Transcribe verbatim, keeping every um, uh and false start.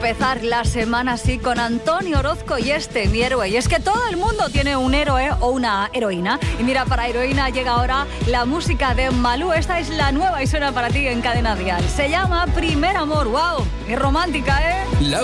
Empezar la semana así con Antonio Orozco y este, mi héroe. Y es que todo el mundo tiene un héroe o una heroína. Y mira, para heroína llega ahora la música de Malú. Esta es la nueva y suena para ti en Cadena Dial. Se llama Primer Amor. ¡Wow! ¡Qué romántica, eh! La